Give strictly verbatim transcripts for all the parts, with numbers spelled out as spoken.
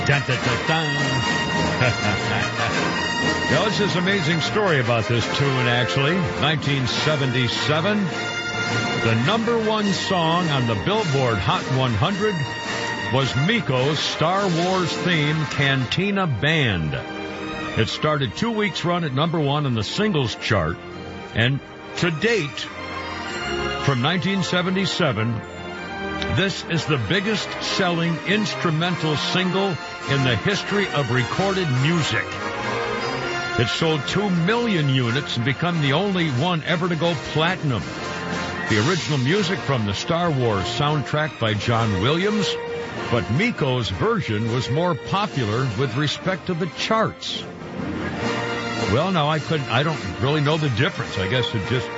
Dun, dun, dun, dun. Now, this is an amazing story about this tune, actually. nineteen seventy-seven, the number one song on the Billboard Hot one hundred was Miko's Star Wars theme Cantina Band. It started two weeks run at number one on the singles chart, and to date, from nineteen seventy-seven, this is the biggest selling instrumental single in the history of recorded music. It sold two million units and became the only one ever to go platinum. The original music from the Star Wars soundtrack by John Williams, but Miko's version was more popular with respect to the charts. Well, now I couldn't, I don't really know the difference. I guess it just,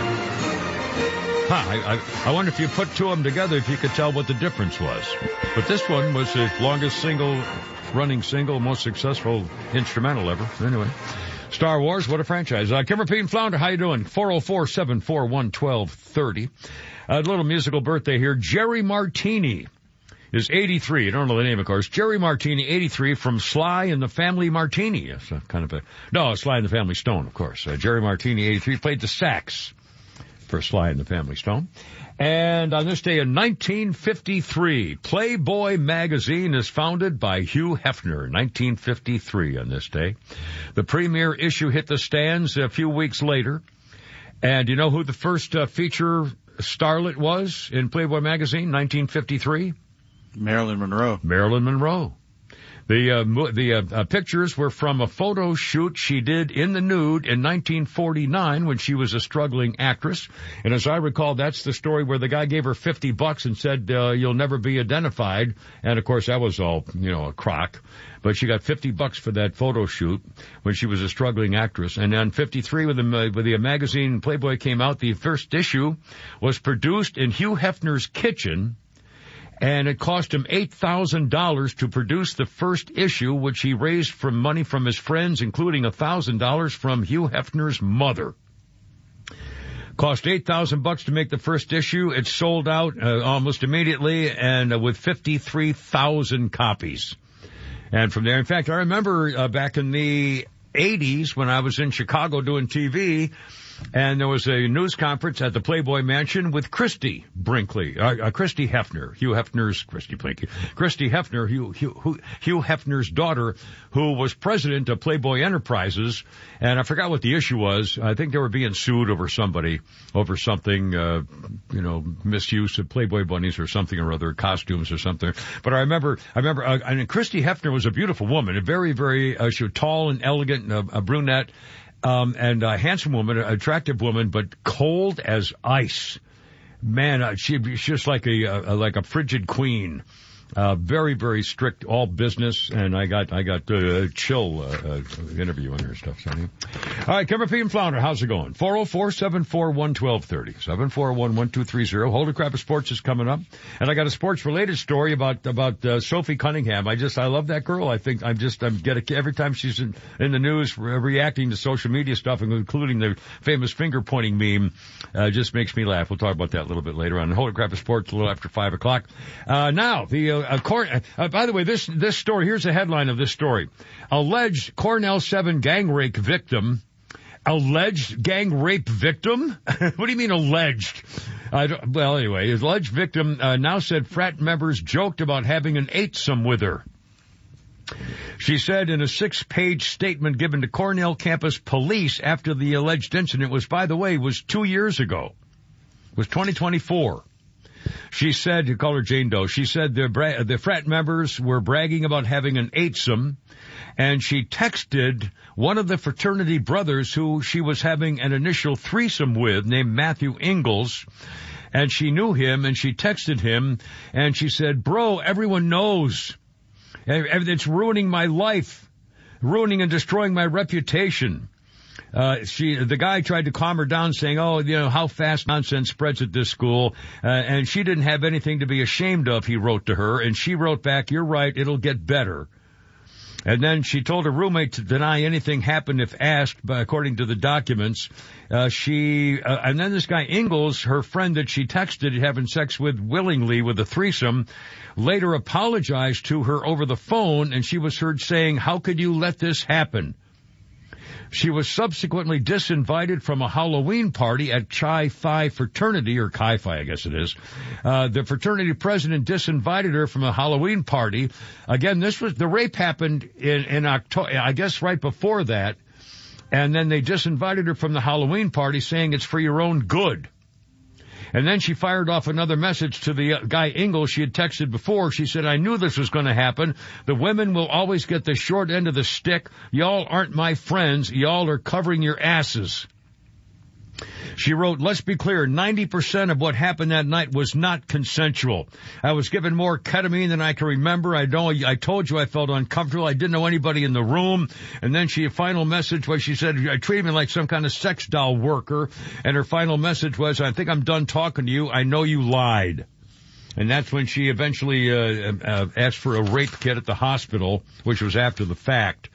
huh, I, I, I wonder if you put two of them together, if you could tell what the difference was. But this one was the longest single, running single, most successful instrumental ever. Anyway, Star Wars, what a franchise. Uh, Kimmer, Pete, and Flounder, how you doing? four oh four, seven four one, one two three oh. A little musical birthday here. Jerry Martini is eighty-three. I don't know the name, of course. Jerry Martini, eighty-three, from Sly and the Family Martini. It's a kind of a, no, Sly and the Family Stone, of course. Uh, Jerry Martini, eighty-three, played the sax for Sly and the Family Stone. And on this day in nineteen fifty-three, Playboy magazine is founded by Hugh Hefner. nineteen fifty-three on this day. The premiere issue hit the stands a few weeks later. And you know who the first uh, feature starlet was in Playboy magazine, nineteen fifty-three? Marilyn Monroe. Marilyn Monroe. The uh, the uh, uh, pictures were from a photo shoot she did in the nude in nineteen forty-nine when she was a struggling actress. And as I recall, that's the story where the guy gave her fifty bucks and said, uh, you'll never be identified. And of course, that was all, you know, a crock. But she got fifty bucks for that photo shoot when she was a struggling actress. And then fifty-three, when the, when the magazine Playboy came out, the first issue was produced in Hugh Hefner's kitchen. And it cost him eight thousand dollars to produce the first issue, which he raised from money from his friends, including one thousand dollars from Hugh Hefner's mother. Cost eight thousand bucks to make the first issue. It sold out uh, almost immediately, and uh, with fifty-three thousand copies. And from there, in fact, I remember uh, back in the eighties when I was in Chicago doing T V, and there was a news conference at the Playboy Mansion with Christy Brinkley, uh, uh, Christy Hefner, Hugh Hefner's, Christy Brinkley, Christy Hefner, Hugh, Hugh, Hugh Hefner's daughter, who was president of Playboy Enterprises, and I forgot what the issue was. I think they were being sued over somebody, over something, uh, you know, misuse of Playboy bunnies or something or other, costumes or something. But I remember, I remember, uh, and Christy Hefner was a beautiful woman, a very, very, uh, she was tall and elegant, uh, a brunette. Um, and a handsome woman, an attractive woman, but cold as ice. Man, uh, she, she's just like a, a, like a frigid queen. Uh, very, very strict, all business, and I got, I got, uh, chill, uh, uh, interviewing her stuff, so anyway. All right, Kimmer, Pete, and Flounder, how's it going? four oh four, seven four one, one two three oh. seven four one, one two three oh. Holy Crap of Sports is coming up. And I got a sports-related story about, about, uh, Sophie Cunningham. I just, I love that girl. I think I'm just, I'm get a, every time she's in, in the news re- reacting to social media stuff, including the famous finger-pointing meme, uh, just makes me laugh. We'll talk about that a little bit later on. Holy Crap of Sports, a little after five o'clock. Uh, now, the, uh, Uh, Cor- uh, by the way, this this story, here's the headline of this story. Alleged Cornell seven gang rape victim. Alleged gang rape victim? What do you mean alleged? Uh, well, anyway, his alleged victim uh, now said frat members joked about having an eightsome with her. She said in a six-page statement given to Cornell campus police after the alleged incident was, by the way, was two years ago. It was twenty twenty-four. She said, you call her Jane Doe, she said the, bra- the frat members were bragging about having an eightsome, and she texted one of the fraternity brothers who she was having an initial threesome with, named Matthew Ingalls, and she knew him, and she texted him, and she said, bro, everyone knows. It's ruining my life, ruining and destroying my reputation. Uh, she, the guy tried to calm her down saying, oh, you know, how fast nonsense spreads at this school. Uh, and she didn't have anything to be ashamed of, he wrote to her. And she wrote back, you're right, it'll get better. And then she told her roommate to deny anything happened if asked, but according to the documents. Uh, she, uh, and then this guy Ingalls, her friend that she texted having sex with willingly with a threesome, later apologized to her over the phone, and she was heard saying, "How could you let this happen?" She was subsequently disinvited from a Halloween party at Chi Phi fraternity, or Chi Phi, I guess it is. Uh, the fraternity president disinvited her from a Halloween party. Again, this was, the rape happened in, in October, I guess right before that. And then they disinvited her from the Halloween party saying it's for your own good. And then she fired off another message to the guy Ingalls she had texted before. She said, "I knew this was going to happen. The women will always get the short end of the stick. Y'all aren't my friends. Y'all are covering your asses." She wrote, "Let's be clear, ninety percent of what happened that night was not consensual. I was given more ketamine than I can remember. I know, I told you I felt uncomfortable. I didn't know anybody in the room." And then she, a final message was, she said, "I treated me like some kind of sex doll worker." And her final message was, "I think I'm done talking to you. I know you lied." And that's when she eventually uh, uh, asked for a rape kit at the hospital, which was after the fact.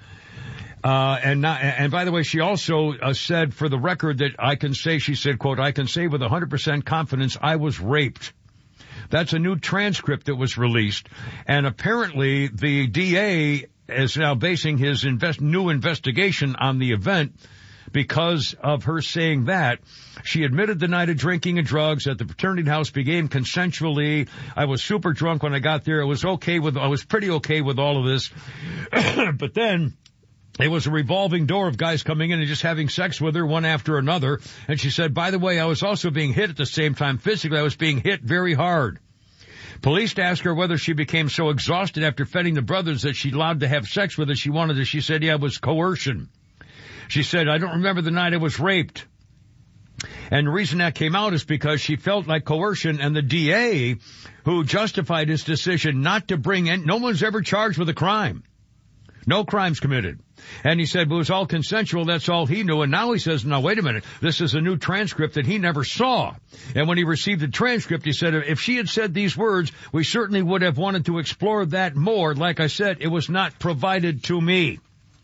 Uh, and not, and by the way, she also uh, said for the record that I can say, she said, quote, "I can say with one hundred percent confidence I was raped." That's a new transcript that was released. And apparently the D A is now basing his invest, new investigation on the event because of her saying that. She admitted the night of drinking and drugs at the fraternity house began consensually. "I was super drunk when I got there. It was okay with, I was pretty okay with all of this." But then it was a revolving door of guys coming in and just having sex with her one after another. And she said, "By the way, I was also being hit at the same time physically. I was being hit very hard." Police asked her whether she became so exhausted after feeding the brothers that she allowed to have sex with her. She wanted to. She said, "Yeah, it was coercion." She said, "I don't remember the night I was raped." And the reason that came out is because she felt like coercion, and the D A, who justified his decision not to bring in, no one's ever charged with a crime. No crimes committed. And he said, "But it was all consensual. That's all he knew." And now he says, "Now, wait a minute. This is a new transcript that he never saw." And when he received the transcript, he said, "If she had said these words, we certainly would have wanted to explore that more. Like I said, it was not provided to me."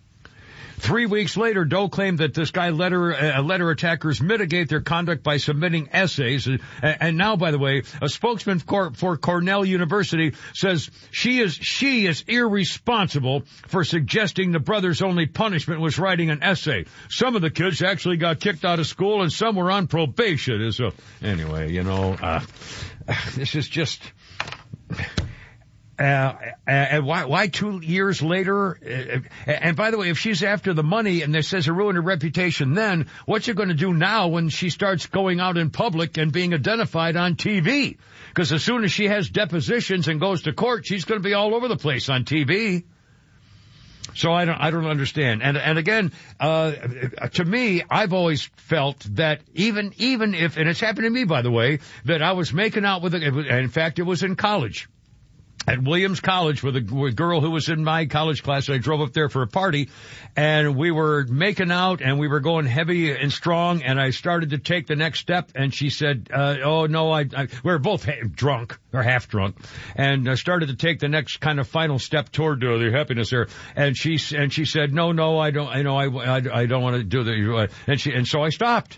Three weeks later, Doe claimed that this guy let her, uh, let her attackers mitigate their conduct by submitting essays. And, and now, by the way, a spokesman for, for Cornell University says she is, she is irresponsible for suggesting the brothers' only punishment was writing an essay. Some of the kids actually got kicked out of school and some were on probation. So anyway, you know, uh, this is just... Uh, and why, why two years later? Uh, and by the way, if she's after the money and this says it ruined her reputation, then what's she going to do now when she starts going out in public and being identified on T V? Because as soon as she has depositions and goes to court, she's going to be all over the place on T V. So I don't, I don't understand. And, and again, uh, to me, I've always felt that even, even if, and it's happened to me, by the way, that I was making out with a, in fact, it was in college. At Williams College with a, with a girl who was in my college class. I drove up there for a party and we were making out and we were going heavy and strong, and I started to take the next step and she said, uh, oh no, I, I, we were both ha- drunk or half drunk, and I started to take the next kind of final step toward uh, the happiness there. And she, and she said, no, no, I don't, I know, I, I, I don't want to do that. And she, and so I stopped.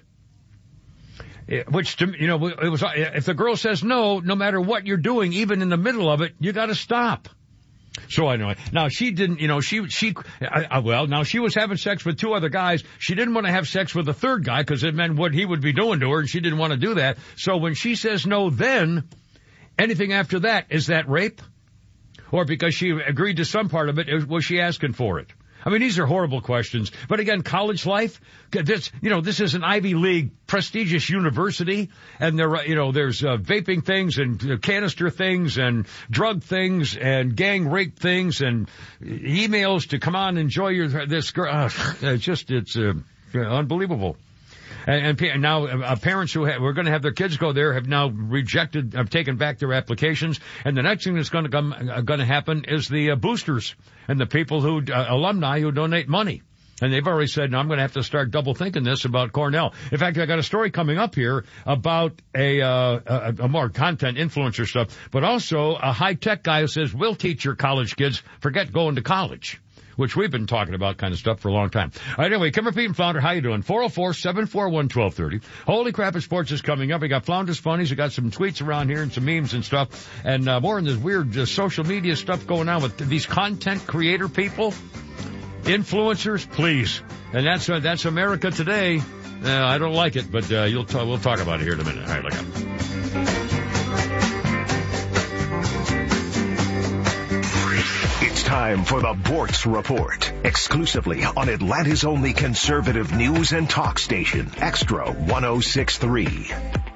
Which, to, you know, it was, if the girl says no, no matter what you're doing, even in the middle of it, you got to stop. So I know. Now she didn't, you know, she, she, uh, well, now she was having sex with two other guys. She didn't want to have sex with the third guy because it meant what he would be doing to her, and she didn't want to do that. So when she says no, then anything after that, is that rape? Or because she agreed to some part of it, was she asking for it? I mean, these are horrible questions. But again, college life, this, you know, this is an Ivy League prestigious university, and there, you know, there's uh, vaping things and canister things and drug things and gang rape things and emails to come on, enjoy your, this girl. Uh, it's just, it's uh, unbelievable. And, and now uh, parents who ha- were going to have their kids go there have now rejected, have taken back their applications. And the next thing that's going to come, uh, going to happen is the uh, boosters and the people who, uh, alumni who donate money. And they've already said, no, I'm going to have to start double thinking this about Cornell. In fact, I got a story coming up here about a, uh, a, a more content influencer stuff, but also a high tech guy who says, we'll teach your college kids, forget going to college. which we've been talking about kind of stuff for a long time. All right, anyway, Kimmer Pete and Flounder, how you doing? four oh four, seven four one, one two three oh. Holy Crap in Sports is coming up. We got Flounder's Funnies. We got some tweets around here and some memes and stuff. And uh, more in this weird uh, social media stuff going on with these content creator people. Influencers, please. And that's uh, that's America today. Uh, I don't like it, but uh, you'll t- we'll talk about it here in a minute. All right, look up. It's time for the Bortz Report, exclusively on Atlanta's only conservative news and talk station, Extra one oh six point three.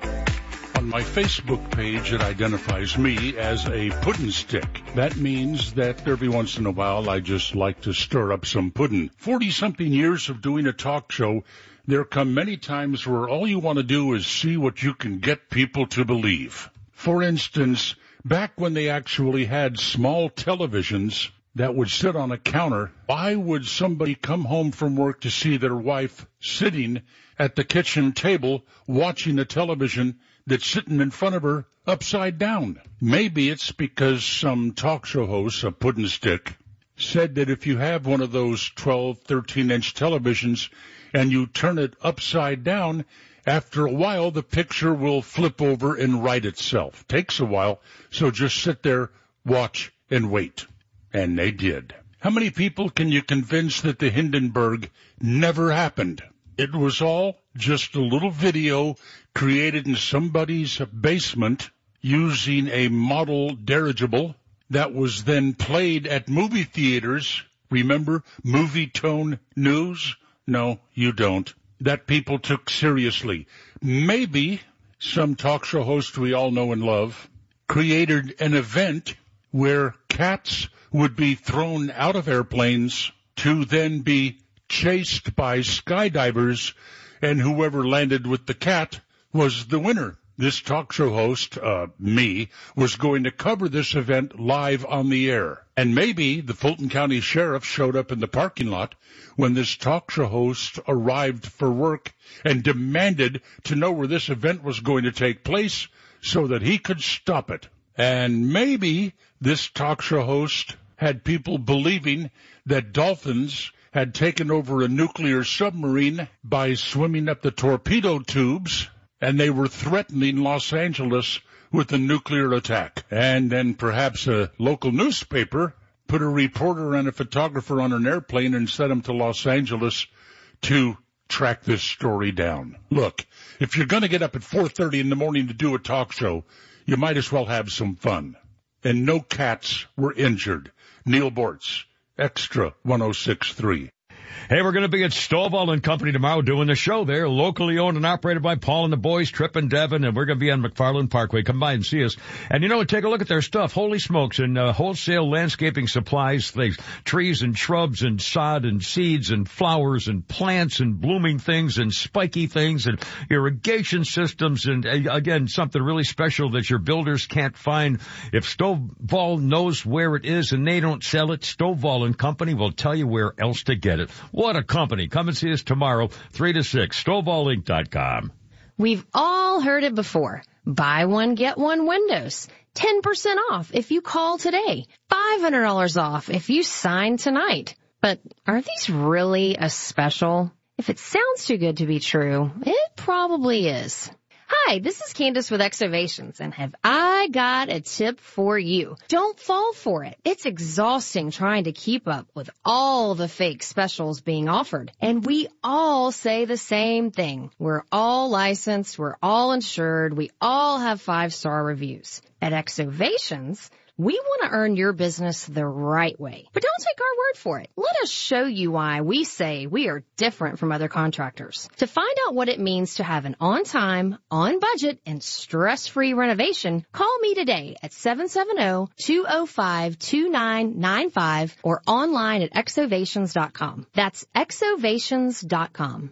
On my Facebook page, it identifies me as a puddin' stick. That means that every once in a while I just like to stir up some puddin'. Forty-something years of doing a talk show, there come many times where all you want to do is see what you can get people to believe. For instance, back when they actually had small televisions that would sit on a counter, why would somebody come home from work to see their wife sitting at the kitchen table watching a television that's sitting in front of her upside down? Maybe it's because some talk show host, a puddin' stick, said that if you have one of those twelve, thirteen-inch televisions and you turn it upside down, after a while the picture will flip over and right itself. Takes a while, so just sit there, watch, and wait. And they did. How many people can you convince that the Hindenburg never happened? It was all just a little video created in somebody's basement using a model dirigible that was then played at movie theaters. Remember Movie Tone News? No, you don't. That people took seriously. Maybe some talk show host we all know and love created an event where cats would be thrown out of airplanes to then be chased by skydivers, and whoever landed with the cat was the winner. This talk show host, uh, me, was going to cover this event live on the air. And maybe the Fulton County Sheriff showed up in the parking lot when this talk show host arrived for work and demanded to know where this event was going to take place so that he could stop it. And maybe this talk show host had people believing that dolphins had taken over a nuclear submarine by swimming up the torpedo tubes, and they were threatening Los Angeles with a nuclear attack. And then perhaps a local newspaper put a reporter and a photographer on an airplane and sent them to Los Angeles to track this story down. Look, if you're going to get up at four thirty in the morning to do a talk show, you might as well have some fun. And no cats were injured. Neil Bortz, Extra one oh six point three. Hey, we're going to be at Stovall and Company tomorrow doing the show there, locally owned and operated by Paul and the boys, Trip and Devin, and we're going to be on McFarland Parkway. Come by and see us. And, you know, take a look at their stuff. Holy smokes, and uh, wholesale landscaping supplies, things, trees and shrubs and sod and seeds and flowers and plants and blooming things and spiky things and irrigation systems and, uh, again, something really special that your builders can't find. If Stovall knows where it is and they don't sell it, Stovall and Company will tell you where else to get it. What a company. Come and see us tomorrow, three to six, stovall inc dot com. We've all heard it before. Buy one, get one windows. ten percent off if you call today. five hundred dollars off if you sign tonight. But are these really a special? If it sounds too good to be true, it probably is. Hi, this is Candace with Exovations, and have I got a tip for you. Don't fall for it. It's exhausting trying to keep up with all the fake specials being offered. And we all say the same thing. We're all licensed, we're all insured, we all have five-star reviews. At Exovations, we want to earn your business the right way. But don't take our word for it. Let us show you why we say we are different from other contractors. To find out what it means to have an on-time, on-budget, and stress-free renovation, call me today at seven seven zero, two zero five, two nine nine five or online at exovations dot com. That's exovations dot com.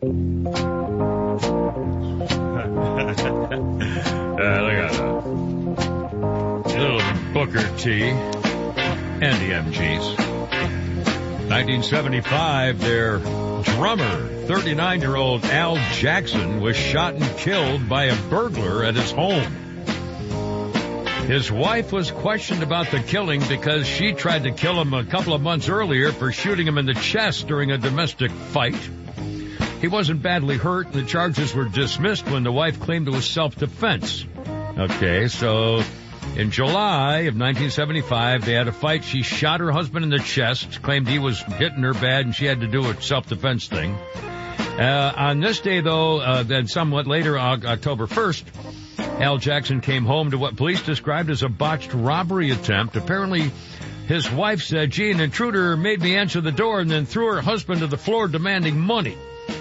uh, look at that. Little Booker T and the M Gs. nineteen seventy-five, their drummer, thirty-nine-year-old Al Jackson, was shot and killed by a burglar at his home. His wife was questioned about the killing because she tried to kill him a couple of months earlier for shooting him in the chest during a domestic fight. He wasn't badly hurt. The charges were dismissed when the wife claimed it was self-defense. Okay, so in July of nineteen seventy-five, they had a fight. She shot her husband in the chest, claimed he was hitting her bad, and she had to do a self-defense thing. Uh, on this day, though, uh, then somewhat later, October first, Al Jackson came home to what police described as a botched robbery attempt. Apparently, his wife said, gee, an intruder made me answer the door and then threw her husband to the floor demanding money.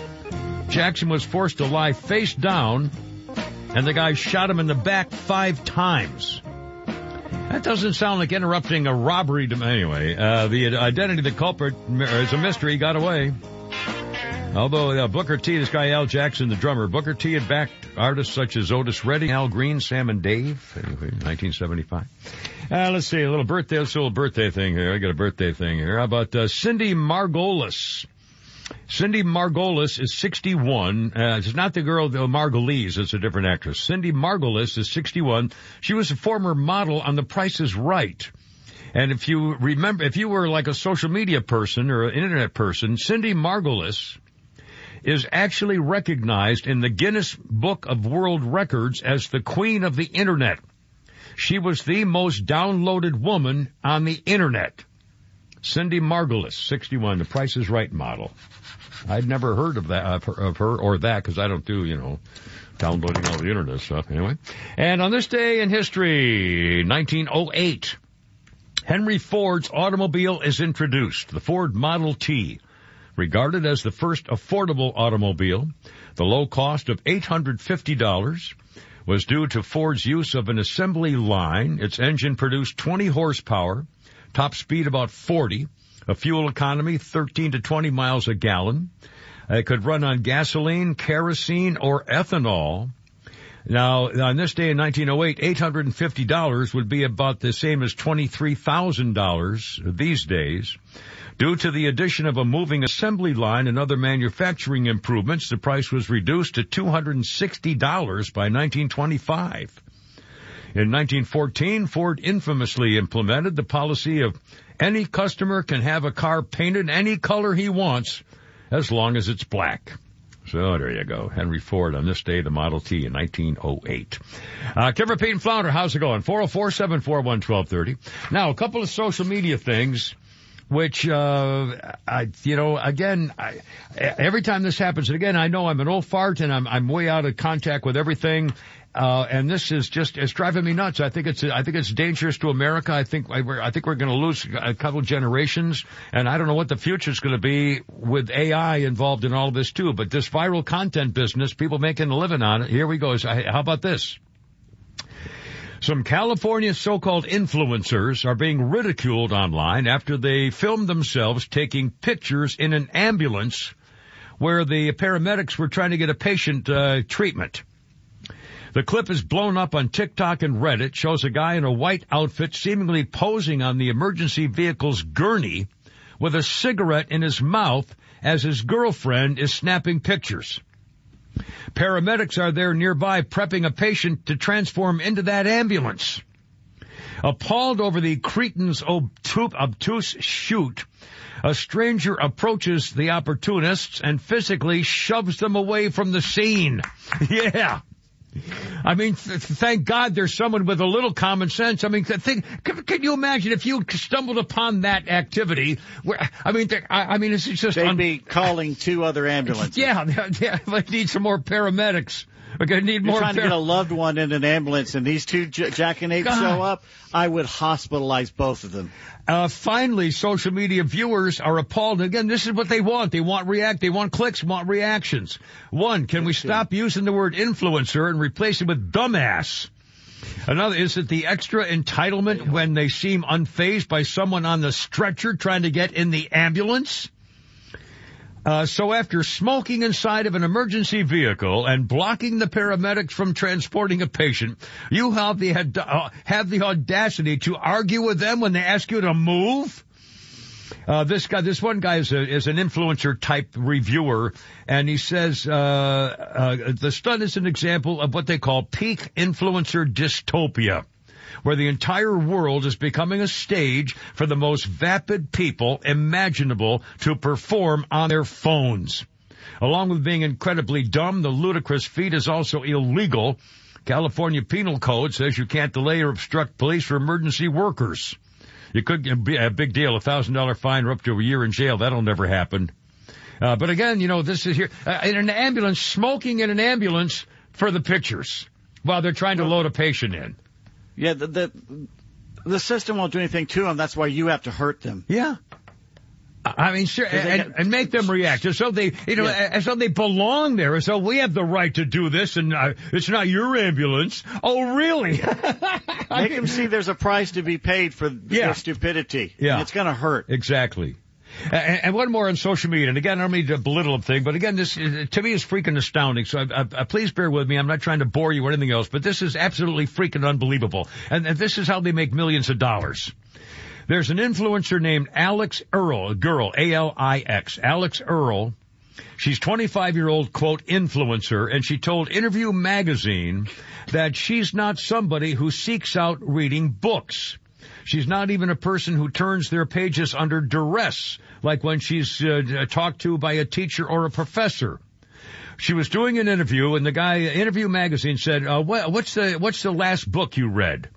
Jackson was forced to lie face down, and the guy shot him in the back five times. That doesn't sound like interrupting a robbery. To, anyway, uh, the identity of the culprit is a mystery. He got away. Although uh, Booker T, this guy Al Jackson, the drummer, Booker T had backed artists such as Otis Redding, Al Green, Sam and Dave. Anyway, nineteen seventy-five. Uh, let's see, a little birthday, let's do a little birthday thing here. I got a birthday thing here. How about uh, Cindy Margolis? Cindy Margolis is sixty-one. Uh, it's not the girl, the Margolese. It's a different actress. Cindy Margolis is sixty-one. She was a former model on The Price is Right. And if you remember, if you were like a social media person or an internet person, Cindy Margolis is actually recognized in the Guinness Book of World Records as the queen of the internet. She was the most downloaded woman on the internet. Cindy Margolis, sixty-one, the Price is Right model. I'd never heard of that, of her, of her or that, because I don't do, you know, downloading all the internet stuff anyway. And on this day in history, nineteen oh eight, Henry Ford's automobile is introduced, the Ford Model T. Regarded as the first affordable automobile, the low cost of eight hundred fifty dollars was due to Ford's use of an assembly line. Its engine produced twenty horsepower, top speed about forty, a fuel economy thirteen to twenty miles a gallon. It could run on gasoline, kerosene, or ethanol. Now, on this day in nineteen oh eight, eight hundred fifty dollars would be about the same as twenty-three thousand dollars these days. Due to the addition of a moving assembly line and other manufacturing improvements, the price was reduced to two hundred sixty dollars by nineteen twenty-five. In nineteen fourteen, Ford infamously implemented the policy of any customer can have a car painted any color he wants as long as it's black. So there you go. Henry Ford on this day, the Model T in nineteen oh eight. Uh, Kimber, Pete, and Flounder, how's it going? four oh four, seven four one, one two three oh. Now, a couple of social media things. Which, uh, I, you know, again, I, every time this happens, and again, I know I'm an old fart and I'm, I'm way out of contact with everything. Uh, and this is just, it's driving me nuts. I think it's, I think it's dangerous to America. I think, I, we're, I think we're going to lose a couple generations. And I don't know what the future is going to be with A I involved in all of this too. But this viral content business, people making a living on it. Here we go. So, how about this? Some California so-called influencers are being ridiculed online after they filmed themselves taking pictures in an ambulance where the paramedics were trying to get a patient uh, treatment. The clip is blown up on TikTok and Reddit, shows a guy in a white outfit seemingly posing on the emergency vehicle's gurney with a cigarette in his mouth as his girlfriend is snapping pictures. Paramedics are there nearby prepping a patient to transform into that ambulance. Appalled over the cretin's obtuse shoot, a stranger approaches the opportunists and physically shoves them away from the scene. Yeah. I mean, th- thank God there's someone with a little common sense. I mean, th- think, can, can you imagine if you stumbled upon that activity? Where, I mean, th- I, I mean, it's just... They'd un- be calling two other ambulances. Yeah, yeah, I need some more paramedics. We're going to need You're more... trying par- to get a loved one in an ambulance, and these two j- jackanapes show up, I would hospitalize both of them. Uh, finally, social media viewers are appalled. Again, this is what they want. They want react. They want clicks, want reactions. One, can we stop using the word influencer and replace it with dumbass? Another, is it the extra entitlement when they seem unfazed by someone on the stretcher trying to get in the ambulance? Uh, so after smoking inside of an emergency vehicle and blocking the paramedics from transporting a patient, you have the, uh, have the audacity to argue with them when they ask you to move? Uh, this guy, this one guy is a, is an influencer type reviewer, and he says, uh, uh, the stunt is an example of what they call peak influencer dystopia. where the entire world is becoming a stage for the most vapid people imaginable to perform on their phones. Along with being incredibly dumb, the ludicrous feat is also illegal. California Penal Code says you can't delay or obstruct police or emergency workers. You could get a big deal, a one thousand dollars fine or up to a year in jail. That'll never happen. Uh, but again, you know, this is here, uh, in an ambulance, smoking in an ambulance for the pictures while they're trying to load a patient in. Yeah, the, the, the system won't do anything to them. That's why you have to hurt them. Yeah. I mean, sure, and, and make them react as though they, you know, yeah. as though they belong there, as though we have the right to do this, and uh, it's not your ambulance. Oh, really? Make them see there's a price to be paid for yeah. their stupidity. Yeah, and it's going to hurt. Exactly. And, and one more on social media, and again, I don't mean to belittle a thing, but again, this to me is freaking astounding. So, I, I, please bear with me. I'm not trying to bore you or anything else, but this is absolutely freaking unbelievable, and, and this is how they make millions of dollars. There's an influencer named Alix Earle, a girl, A L I X, Alix Earle. She's twenty-five-year-old, quote, influencer, and she told Interview Magazine that she's not somebody who seeks out reading books. She's not even a person who turns their pages under duress, like when she's uh, talked to by a teacher or a professor. She was doing an interview, and the guy, Interview Magazine, said, uh, what, what's the what's the last book you read?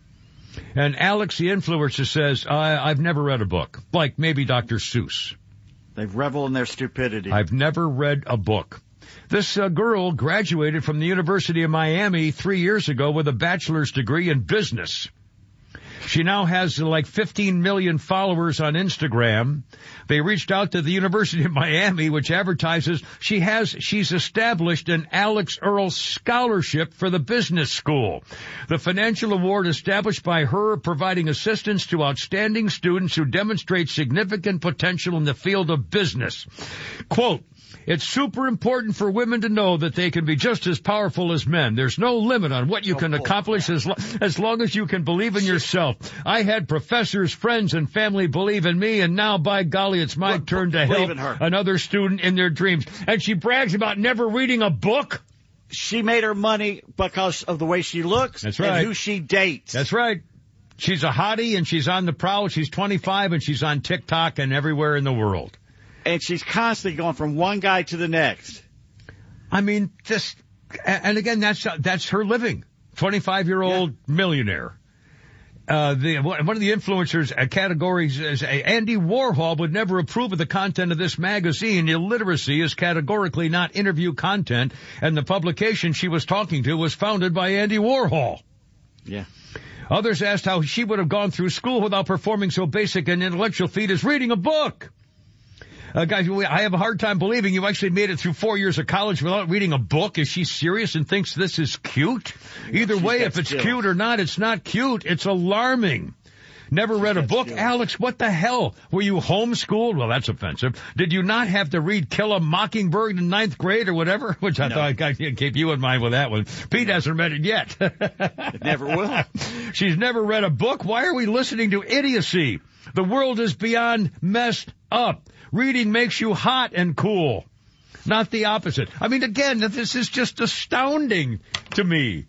And Alex, the influencer, says, I, I've never read a book, like maybe Doctor Seuss. They revel in their stupidity. I've never read a book. This uh, girl graduated from the University of Miami three years ago with a bachelor's degree in business. She now has uh, like fifteen million followers on Instagram. They reached out to the University of Miami, which advertises she has, she's established an Alix Earle Scholarship for the business school. The financial award established by her providing assistance to outstanding students who demonstrate significant potential in the field of business. Quote, it's super important for women to know that they can be just as powerful as men. There's no limit on what you can accomplish as, lo- as long as you can believe in yourself. I had professors, friends, and family believe in me, and now, by golly, it's my Look, turn to help another student in their dreams. And she brags about never reading a book. She made her money because of the way she looks. That's right. And who she dates. That's right. She's a hottie, and she's on the prowl. She's twenty-five, and she's on TikTok and everywhere in the world. And she's constantly going from one guy to the next. I mean, just, and again, that's, that's her living. twenty-five-year-old yeah. millionaire. Uh, the, one of the influencers uh, categories is uh, Andy Warhol would never approve of the content of this magazine. Illiteracy is categorically not interview content, and the publication she was talking to was founded by Andy Warhol. Yeah. Others asked how she would have gone through school without performing so basic an intellectual feat as reading a book. Uh, guys, I have a hard time believing you actually made it through four years of college without reading a book. Is she serious and thinks this is cute? Either way, if it's cute or not, it's not cute. It's alarming. Never read a book. Alex, what the hell? Were you homeschooled? Well, that's offensive. Did you not have to read Kill a Mockingbird in ninth grade or whatever? Which I no. thought I could keep you in mind with that one. Pete no. hasn't read it yet. It never will. She's never read a book. Why are we listening to idiocy? The world is beyond messed up. Reading makes you hot and cool, not the opposite. I mean, again, this is just astounding to me.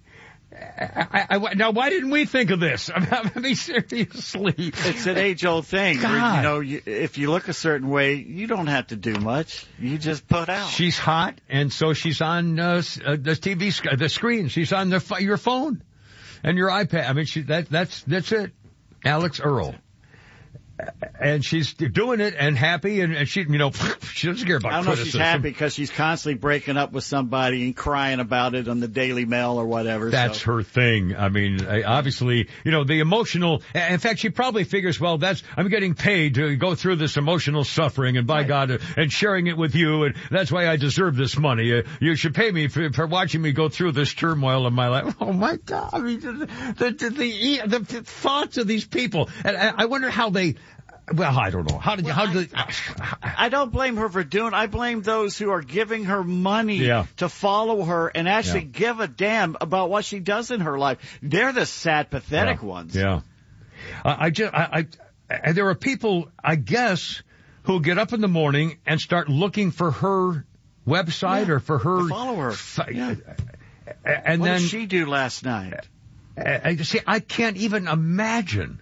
I, I, I, now, why didn't we think of this? I mean, seriously. It's an age-old thing. God. Where, you know, you, if you look a certain way, you don't have to do much. You just put out. She's hot, and so she's on uh, the T V, sc- the screen. She's on the, your phone and your iPad. I mean, she, that, that's that's it. Alix Earle. And she's doing it and happy, and, and she, you know, she doesn't care about I don't know criticism. if she's happy because she's constantly breaking up with somebody and crying about it on the Daily Mail or whatever. That's so. her thing. I mean, obviously, you know, the emotional, in fact, she probably figures, well, that's, I'm getting paid to go through this emotional suffering, and by right. God, uh, and sharing it with you, and that's why I deserve this money. Uh, you should pay me for, for watching me go through this turmoil in my life. Oh my God. I mean, the, the, the, the, the thoughts of these people. And I, I wonder how they, Well, I don't know. How did you, well, how did, I, I don't blame her for doing, I blame those who are giving her money yeah. to follow her and actually yeah. give a damn about what she does in her life. They're the sad, pathetic yeah. ones. Yeah. I, I just, I, I, there are people, I guess, who get up in the morning and start looking for her website yeah. or for her. To follow her. Fa- yeah. And what then did she do last night? I, see, I can't even imagine.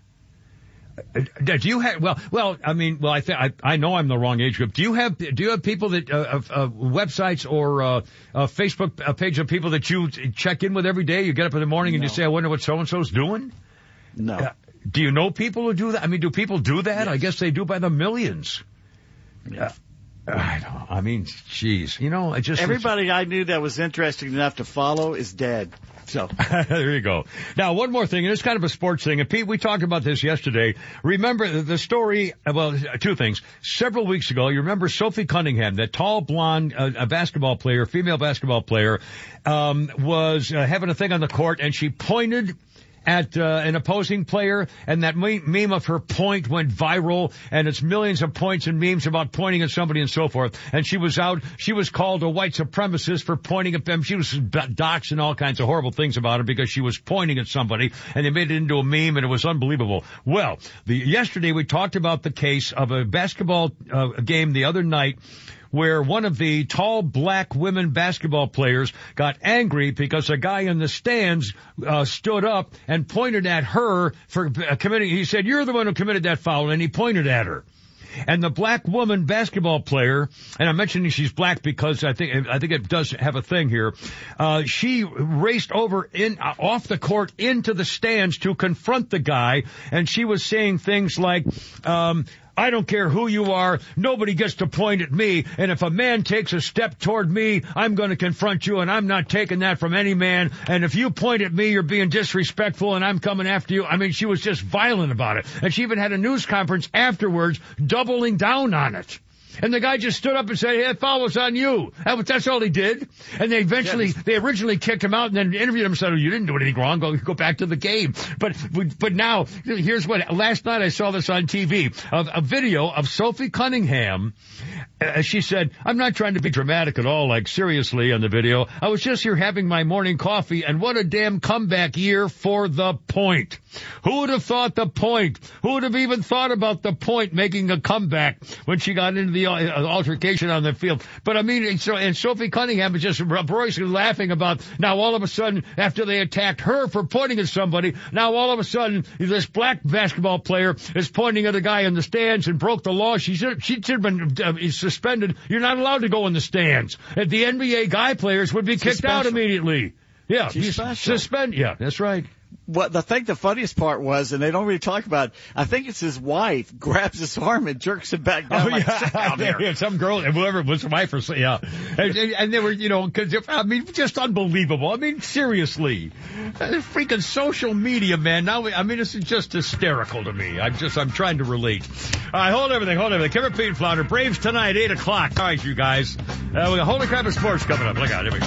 Do you have, well, well, I mean, well, I think, I, I know I'm the wrong age group. Do you have, do you have people that, uh, uh websites or, uh, uh Facebook uh, page of people that you check in with every day? You get up in the morning and No. you say, I wonder what so-and-so's doing? No. Uh, do you know people who do that? I mean, do people do that? Yes. I guess they do by the millions. Yeah. Uh, I don't, I mean, geez, you know, I just, Everybody I knew that was interesting enough to follow is dead. So there you go. Now, one more thing, and it's kind of a sports thing. And Pete, we talked about this yesterday. Remember the story, well, two things. Several weeks ago, you remember Sophie Cunningham, that tall, blonde, uh, a basketball player, female basketball player, um, was uh, having a thing on the court, and she pointed at uh, an opposing player, and that me- meme of her point went viral, and it's millions of points and memes about pointing at somebody and so forth. And she was out, she was called a white supremacist for pointing at them. She was doxed and all kinds of horrible things about her because she was pointing at somebody, and they made it into a meme, and it was unbelievable. Well, the, yesterday we talked about the case of a basketball uh, game the other night where one of the tall black women basketball players got angry because a guy in the stands uh, stood up and pointed at her for uh, committing, he said, you're the one who committed that foul, and he pointed at her. And the black woman basketball player, and I'm mentioning she's black because I think I think it does have a thing here. Uh, she raced over in uh, off the court into the stands to confront the guy, and she was saying things like, um, I don't care who you are. Nobody gets to point at me. And if a man takes a step toward me, I'm going to confront you, and I'm not taking that from any man. And if you point at me, you're being disrespectful, and I'm coming after you. I mean, she was just violent about it. And she even had a news conference afterwards doubling down on it. And the guy just stood up and said, hey, that foul was on you. That was, that's all he did. And they eventually, yes. they originally kicked him out and then interviewed him and said, oh, you didn't do anything wrong. Go, go back to the game. But, but now, here's what, last night I saw this on T V, a, a video of Sophie Cunningham. Uh, she said, I'm not trying to be dramatic at all, like seriously on the video. I was just here having my morning coffee, and what a damn comeback year for the Point. Who would have thought the Point? Who would have even thought about the Point making a comeback when she got into the uh, altercation on the field? But I mean, so, and Sophie Cunningham is just uproariously laughing about now all of a sudden, after they attacked her for pointing at somebody, now all of a sudden this black basketball player is pointing at a guy in the stands and broke the law. She should, she should have been uh, suspended. You're not allowed to go in the stands. And the N B A guy players would be kicked She's out special. immediately. Yeah, She's special. suspend. Yeah, that's right. What the thing, the funniest part was, and they don't really talk about it, I think it's his wife grabs his arm and jerks him back down Oh, like, yeah. sit down here. Yeah, some girl, whoever it was, wife or so, yeah. And, and, and they were, you know, cause, I mean, just unbelievable. I mean, seriously. Uh, freaking social media, man. Now, we, I mean, this is just hysterical to me. I'm just, I'm trying to relate. All right, hold everything, hold everything. Kevin Pete Flounder, Braves tonight, eight o'clock. All right, you guys. Uh, we got Holy Crap of Sports coming up. Look out, here we go.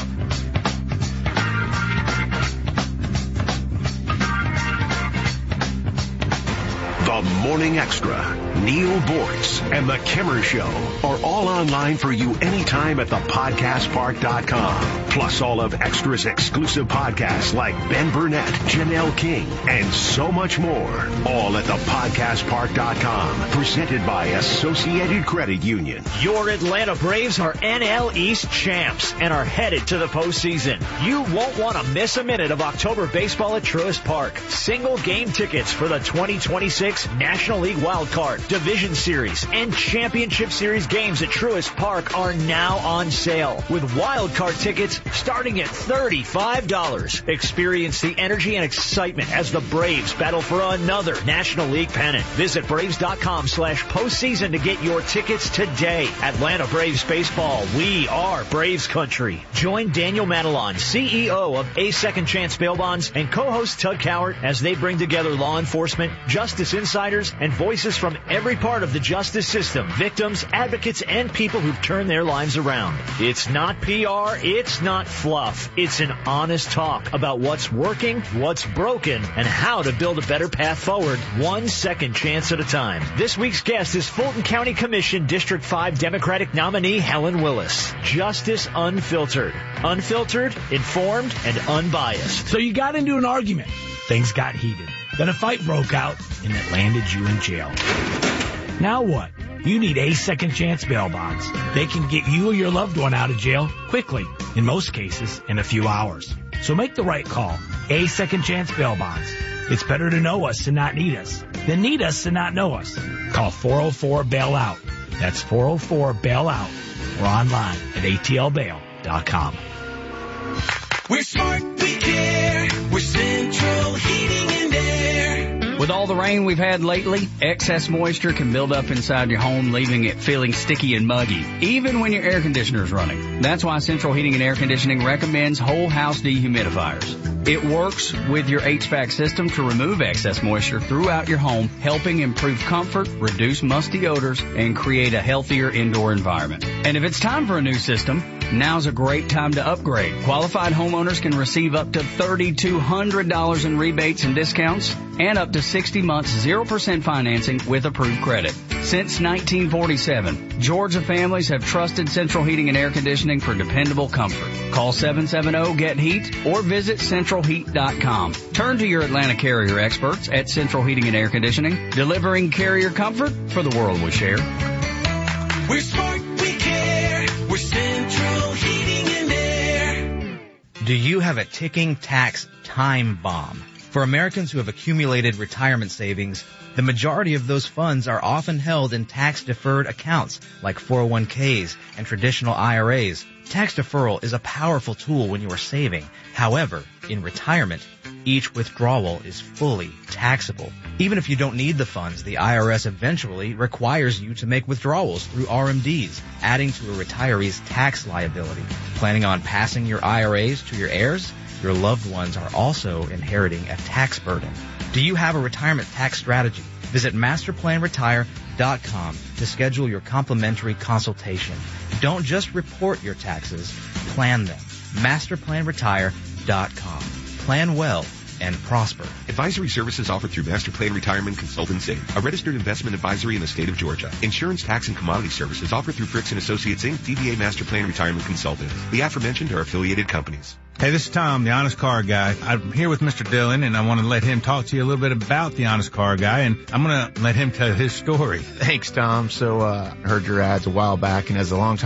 The Morning Extra, Neil Bortz, and The Kimmer Show are all online for you anytime at the podcast park dot com. Plus all of Extra's exclusive podcasts like Ben Burnett, Janelle King, and so much more. All at the podcast park dot com. Presented by Associated Credit Union. Your Atlanta Braves are N L East champs and are headed to the postseason. You won't want to miss a minute of October baseball at Truist Park. Single game tickets for the twenty twenty-six National League Wild Card, Division Series, and Championship Series games at Truist Park are now on sale, with Wild Card tickets starting at thirty-five dollars. Experience the energy and excitement as the Braves battle for another National League pennant. Visit Braves.com slash postseason to get your tickets today. Atlanta Braves Baseball, we are Braves Country. Join Daniel Madelon, C E O of A Second Chance Bail Bonds, and co-host Tug Cowart as they bring together law enforcement, justice insiders, and voices from every part of the justice system, victims, advocates, and people who've turned their lives around. It's not P R, it's not fluff. It's an honest talk about what's working, what's broken, and how to build a better path forward, one second chance at a time. This week's guest is Fulton County Commission District five Democratic nominee Helen Willis. Justice Unfiltered. Unfiltered, informed, and unbiased. So you got into an argument. Things got heated. Then a fight broke out, and it landed you in jail. Now what? You need A Second Chance Bail Bonds. They can get you or your loved one out of jail quickly, in most cases, in a few hours. So make the right call. A Second Chance Bail Bonds. It's better to know us and not need us than need us and not know us. Call four oh four bail out. That's four oh four bail out. Or online at A T L bail dot com. We're smart, we care. We're Central Heating and Air. With all the rain we've had lately, excess moisture can build up inside your home, leaving it feeling sticky and muggy, even when your air conditioner is running. That's why Central Heating and Air Conditioning recommends whole house dehumidifiers. It works with your H V A C system to remove excess moisture throughout your home, helping improve comfort, reduce musty odors, and create a healthier indoor environment. And if it's time for a new system, now's a great time to upgrade. Qualified homeowners can receive up to three thousand two hundred dollars in rebates and discounts and up to sixty months zero percent financing with approved credit. Since nineteen forty-seven, Georgia families have trusted Central Heating and Air Conditioning for dependable comfort. Call seven seven zero get heat or visit central heat dot com. Turn to your Atlanta Carrier experts at Central Heating and Air Conditioning, delivering carrier comfort for the world we share. We're smart, we care. We're Central Heating and Air. Do you have a ticking tax time bomb? For Americans who have accumulated retirement savings, the majority of those funds are often held in tax-deferred accounts like four oh one k's and traditional I R As. Tax deferral is a powerful tool when you are saving. However, in retirement, each withdrawal is fully taxable. Even if you don't need the funds, the I R S eventually requires you to make withdrawals through R M Ds, adding to a retiree's tax liability. Planning on passing your I R As to your heirs? Your loved ones are also inheriting a tax burden. Do you have a retirement tax strategy? Visit master plan retire dot com to schedule your complimentary consultation. Don't just report your taxes, plan them. master plan retire dot com. Plan well and prosper. Advisory services offered through Master Plan Retirement Consultants, Incorporated, a registered investment advisory in the state of Georgia. Insurance, tax, and commodity services offered through Fricks and Associates, Incorporated, D B A Master Plan Retirement Consultants. The aforementioned are affiliated companies. Hey, this is Tom, the Honest Car Guy. I'm here with Mister Dillon, and I want to let him talk to you a little bit about the Honest Car Guy, and I'm going to let him tell his story. Thanks, Tom. So, uh, I heard your ads a while back, and as a long time